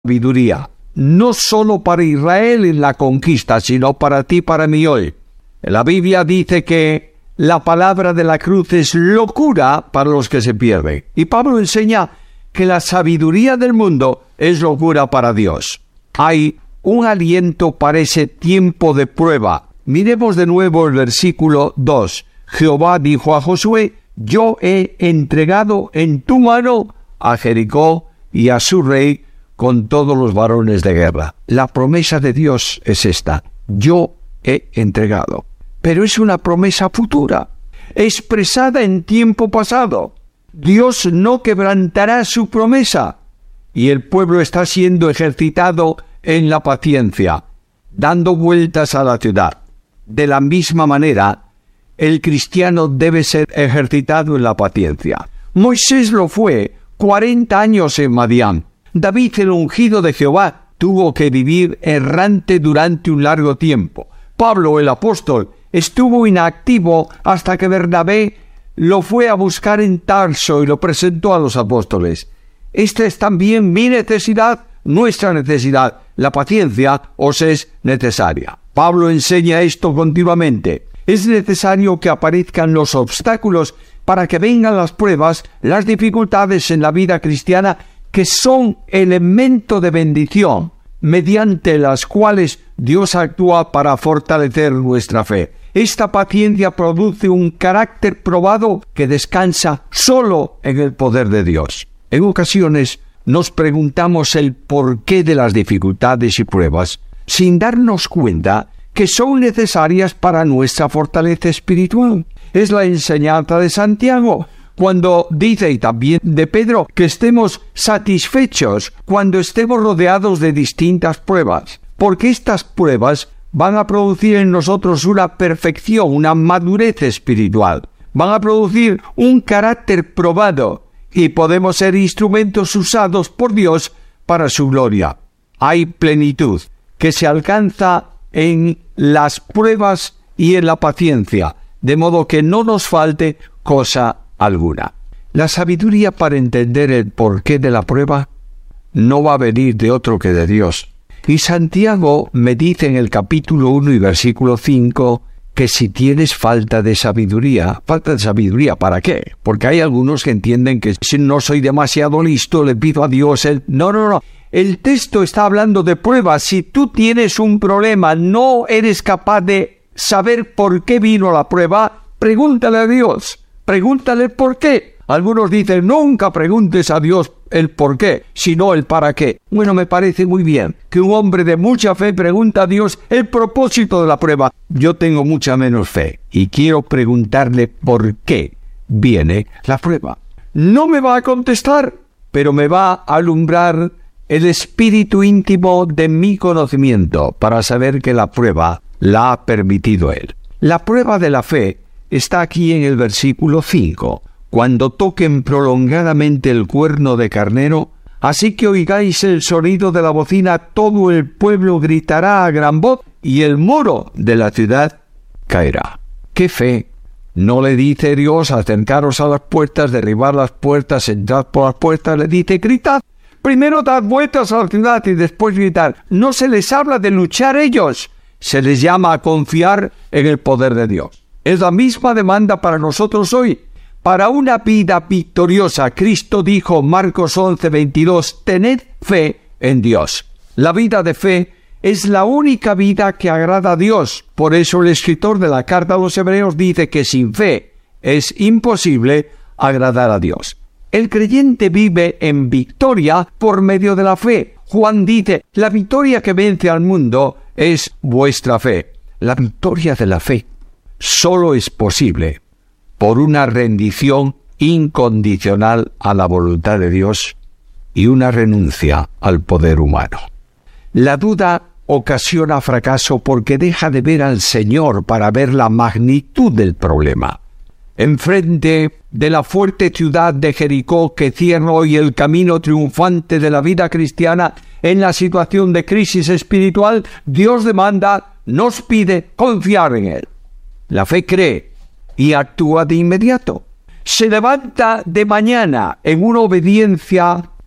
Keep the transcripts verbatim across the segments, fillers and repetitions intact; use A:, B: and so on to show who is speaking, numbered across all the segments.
A: sabiduría, no solo para Israel en la conquista, sino para ti, para mí hoy. La Biblia dice que la palabra de la cruz es locura para los que se pierden. Y Pablo enseña que la sabiduría del mundo es locura para Dios. Hay un aliento para ese tiempo de prueba. Miremos de nuevo el versículo dos. Jehová dijo a Josué: yo he entregado en tu mano a Jericó y a su rey con todos los varones de guerra. La promesa de Dios es esta: yo he entregado. Pero es una promesa futura, expresada en tiempo pasado. Dios no quebrantará su promesa, y el pueblo está siendo ejercitado en la paciencia, dando vueltas a la ciudad. De la misma manera, el cristiano debe ser ejercitado en la paciencia. Moisés lo fue cuarenta años en Madián. David, el ungido de Jehová, tuvo que vivir errante durante un largo tiempo. Pablo, el apóstol, estuvo inactivo hasta que Bernabé lo fue a buscar en Tarso y lo presentó a los apóstoles. Esta es también mi necesidad, nuestra necesidad. La paciencia os es necesaria. Pablo enseña esto continuamente. Es necesario que aparezcan los obstáculos para que vengan las pruebas, las dificultades en la vida cristiana, que son elemento de bendición, mediante las cuales Dios actúa para fortalecer nuestra fe. Esta paciencia produce un carácter probado que descansa solo en el poder de Dios. En ocasiones nos preguntamos el porqué de las dificultades y pruebas, sin darnos cuenta que son necesarias para nuestra fortaleza espiritual. Es la enseñanza de Santiago, cuando dice, y también de Pedro, que estemos satisfechos cuando estemos rodeados de distintas pruebas, porque estas pruebas van a producir en nosotros una perfección, una madurez espiritual, van a producir un carácter probado, y podemos ser instrumentos usados por Dios para su gloria. Hay plenitud que se alcanza en las pruebas y en la paciencia, de modo que no nos falte cosa alguna. La sabiduría para entender el porqué de la prueba no va a venir de otro que de Dios. Y Santiago me dice en el capítulo uno y versículo cinco que si tienes falta de sabiduría, falta de sabiduría, ¿para qué? Porque hay algunos que entienden que si no soy demasiado listo, le pido a Dios el... No, no, no. El texto está hablando de pruebas. Si tú tienes un problema, no eres capaz de saber por qué vino la prueba, pregúntale a Dios. Pregúntale el por qué. Algunos dicen, nunca preguntes a Dios el por qué, sino el para qué. Bueno, me parece muy bien que un hombre de mucha fe pregunta a Dios el propósito de la prueba. Yo tengo mucha menos fe y quiero preguntarle por qué viene la prueba. No me va a contestar, pero me va a alumbrar el espíritu íntimo de mi conocimiento para saber que la prueba la ha permitido Él. La prueba de la fe está aquí en el versículo cinco. Cuando toquen prolongadamente el cuerno de carnero, así que oigáis el sonido de la bocina, todo el pueblo gritará a gran voz y el muro de la ciudad caerá. ¿Qué fe? No le dice Dios, acercaros a las puertas, derribar las puertas, entrad por las puertas, le dice, gritad. Primero dad vueltas a la ciudad y después gritar. No se les habla de luchar ellos, se les llama a confiar en el poder de Dios. Es la misma demanda para nosotros hoy. Para una vida victoriosa, Cristo dijo, Marcos once veintidós, tened fe en Dios. La vida de fe es la única vida que agrada a Dios. Por eso el escritor de la carta a los Hebreos dice que sin fe es imposible agradar a Dios. El creyente vive en victoria por medio de la fe. Juan dice, la victoria que vence al mundo es vuestra fe. La victoria de la fe solo es posible por una rendición incondicional a la voluntad de Dios y una renuncia al poder humano. La duda ocasiona fracaso porque deja de ver al Señor para ver la magnitud del problema. Enfrente de la fuerte ciudad de Jericó que cierra hoy el camino triunfante de la vida cristiana en la situación de crisis espiritual, Dios demanda, nos pide confiar en Él. La fe cree y actúa de inmediato. Se levanta de mañana en una obediencia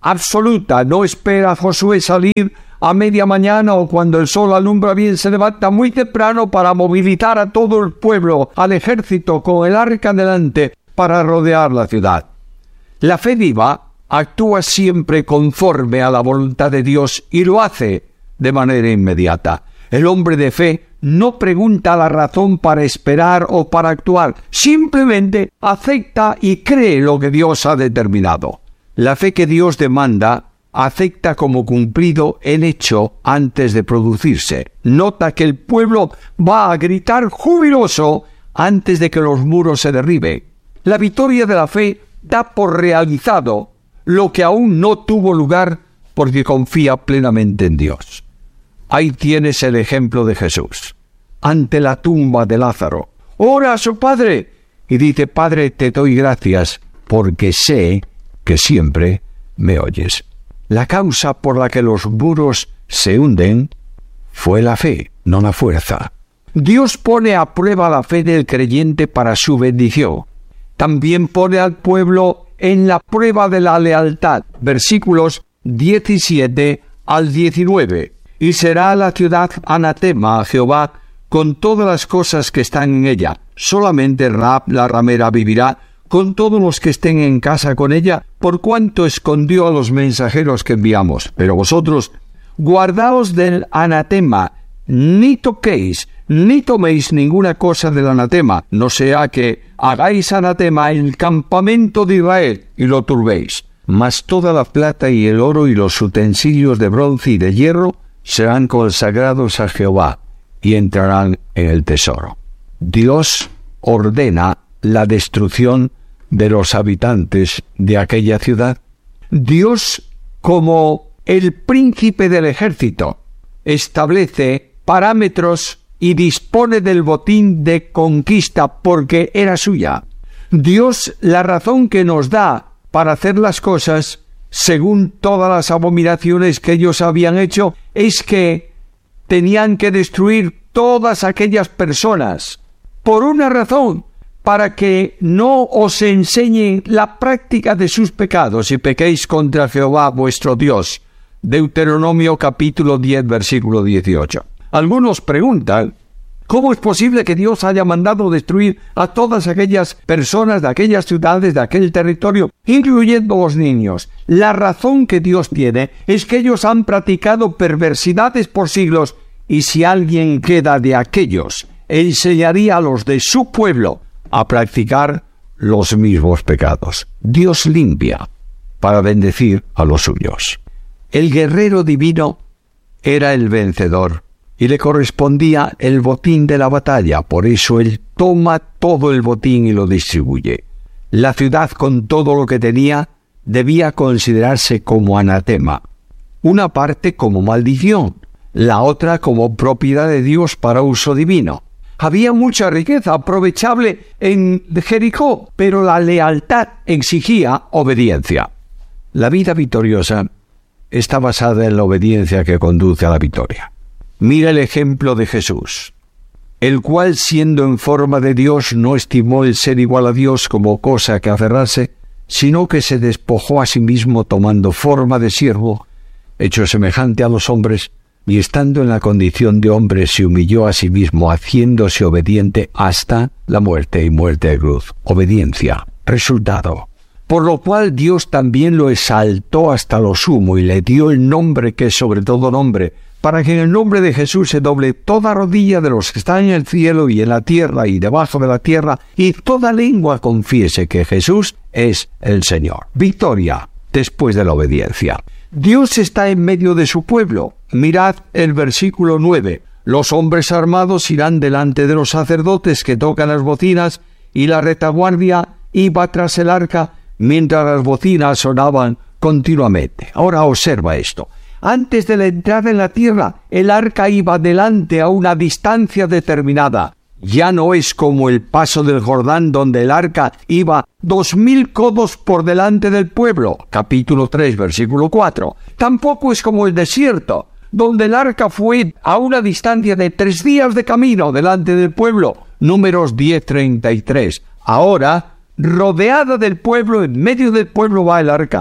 A: absoluta. No espera a Josué salir a media mañana o cuando el sol alumbra bien, se levanta muy temprano para movilizar a todo el pueblo, al ejército con el arca delante para rodear la ciudad. La fe viva actúa siempre conforme a la voluntad de Dios y lo hace de manera inmediata. El hombre de fe no pregunta la razón para esperar o para actuar, simplemente acepta y cree lo que Dios ha determinado. La fe que Dios demanda acepta como cumplido el hecho antes de producirse. Nota que el pueblo va a gritar jubiloso antes de que los muros se derriben. La victoria de la fe da por realizado lo que aún no tuvo lugar porque confía plenamente en Dios. Ahí tienes el ejemplo de Jesús. Ante la tumba de Lázaro, ora a su padre y dice: Padre, te doy gracias porque sé que siempre me oyes. La causa por la que los muros se hunden fue la fe, no la fuerza. Dios pone a prueba la fe del creyente para su bendición. También pone al pueblo en la prueba de la lealtad. Versículos diecisiete al diecinueve. Y será la ciudad anatema a Jehová con todas las cosas que están en ella. Solamente Rahab la ramera vivirá con todos los que estén en casa con ella, por cuanto escondió a los mensajeros que enviamos. Pero vosotros, guardaos del anatema, ni toquéis, ni toméis ninguna cosa del anatema, no sea que hagáis anatema en el campamento de Israel y lo turbéis. Mas toda la plata y el oro y los utensilios de bronce y de hierro serán consagrados a Jehová y entrarán en el tesoro. Dios ordena la destrucción de los habitantes de aquella ciudad. Dios, como el príncipe del ejército, establece parámetros y dispone del botín de conquista porque era suya. Dios, la razón que nos da para hacer las cosas, según todas las abominaciones que ellos habían hecho, es que tenían que destruir todas aquellas personas, por una razón: para que no os enseñen la práctica de sus pecados y pequéis contra Jehová vuestro Dios. Deuteronomio capítulo diez, versículo dieciocho. Algunos preguntan: ¿cómo es posible que Dios haya mandado destruir a todas aquellas personas de aquellas ciudades, de aquel territorio, incluyendo los niños? La razón que Dios tiene es que ellos han practicado perversidades por siglos, y si alguien queda de aquellos, enseñaría a los de su pueblo a practicar los mismos pecados. Dios limpia para bendecir a los suyos. El guerrero divino era el vencedor y le correspondía el botín de la batalla, por eso él toma todo el botín y lo distribuye. La ciudad, con todo lo que tenía, debía considerarse como anatema, una parte como maldición, la otra como propiedad de Dios para uso divino. Había mucha riqueza aprovechable en Jericó, pero la lealtad exigía obediencia. La vida victoriosa está basada en la obediencia que conduce a la victoria. Mira el ejemplo de Jesús, el cual, siendo en forma de Dios, no estimó el ser igual a Dios como cosa que aferrarse, sino que se despojó a sí mismo tomando forma de siervo, hecho semejante a los hombres, y estando en la condición de hombre se humilló a sí mismo, haciéndose obediente hasta la muerte y muerte de cruz. Obediencia, resultado. Por lo cual Dios también lo exaltó hasta lo sumo y le dio el nombre que es sobre todo nombre, para que en el nombre de Jesús se doble toda rodilla de los que están en el cielo y en la tierra y debajo de la tierra, y toda lengua confiese que Jesús es el Señor. Victoria después de la obediencia. Dios está en medio de su pueblo. Mirad el versículo nueve. Los hombres armados irán delante de los sacerdotes que tocan las bocinas, y la retaguardia iba tras el arca, mientras las bocinas sonaban continuamente. Ahora observa esto. Antes de la entrada en la tierra, el arca iba delante a una distancia determinada. Ya no es como el paso del Jordán, donde el arca iba dos mil codos por delante del pueblo. Capítulo tres, versículo cuatro. Tampoco es como el desierto, donde el arca fue a una distancia de tres días de camino delante del pueblo. Números diez, treinta y tres. Ahora, rodeada del pueblo, en medio del pueblo va el arca.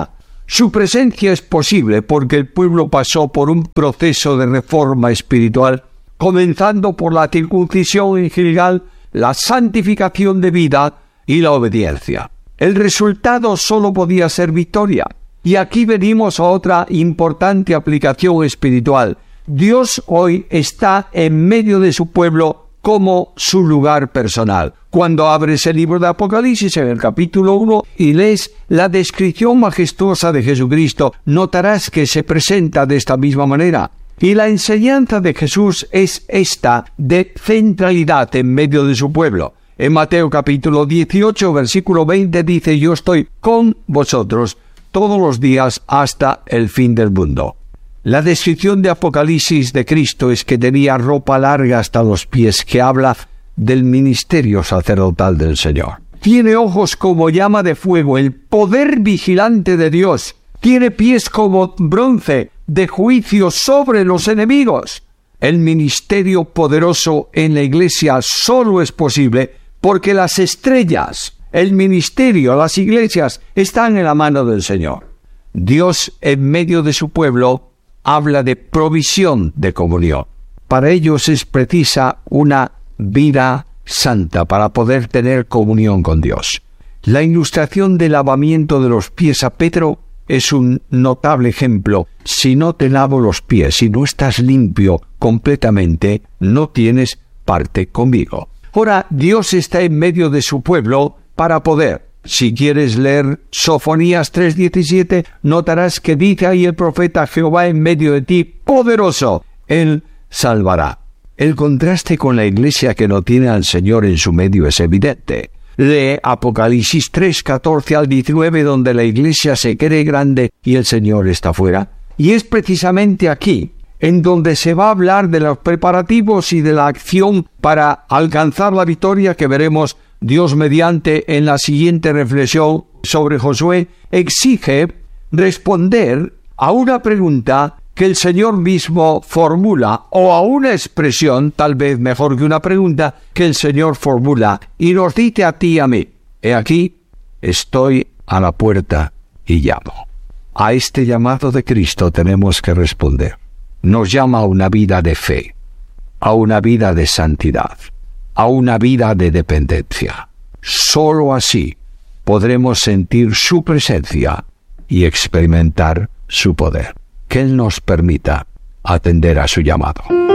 A: Su presencia es posible porque el pueblo pasó por un proceso de reforma espiritual, comenzando por la circuncisión en Gilgal, la santificación de vida y la obediencia. El resultado solo podía ser victoria. Y aquí venimos a otra importante aplicación espiritual. Dios hoy está en medio de su pueblo como su lugar personal. Cuando abres el libro de Apocalipsis en el capítulo uno y lees la descripción majestuosa de Jesucristo, notarás que se presenta de esta misma manera. Y la enseñanza de Jesús es esta de centralidad en medio de su pueblo. En Mateo capítulo dieciocho, versículo veinte dice: yo estoy con vosotros todos los días hasta el fin del mundo. La descripción de Apocalipsis de Cristo es que tenía ropa larga hasta los pies, que habla del ministerio sacerdotal del Señor. Tiene ojos como llama de fuego, el poder vigilante de Dios. Tiene pies como bronce, de juicio sobre los enemigos. El ministerio poderoso en la iglesia solo es posible porque las estrellas, el ministerio, las iglesias están en la mano del Señor. Dios, en medio de su pueblo, habla de provisión de comunión. Para ellos es precisa una vida santa para poder tener comunión con Dios. La ilustración del lavamiento de los pies a Pedro es un notable ejemplo. Si no te lavo los pies, si no estás limpio completamente, no tienes parte conmigo. Ahora, Dios está en medio de su pueblo para poder. Si quieres leer Sofonías tres diecisiete, notarás que dice ahí el profeta: Jehová en medio de ti, poderoso, Él salvará. El contraste con la iglesia que no tiene al Señor en su medio es evidente. Lee Apocalipsis tres, catorce al diecinueve, donde la iglesia se cree grande y el Señor está fuera. Y es precisamente aquí en donde se va a hablar de los preparativos y de la acción para alcanzar la victoria que veremos Dios mediante en la siguiente reflexión sobre Josué. Exige responder a una pregunta que el Señor mismo formula, o a una expresión, tal vez mejor que una pregunta, que el Señor formula, y nos dice a ti y a mí: he aquí, estoy a la puerta y llamo. A este llamado de Cristo tenemos que responder. Nos llama a una vida de fe, a una vida de santidad, a una vida de dependencia. Solo así podremos sentir su presencia y experimentar su poder. Que Él nos permita atender a su llamado.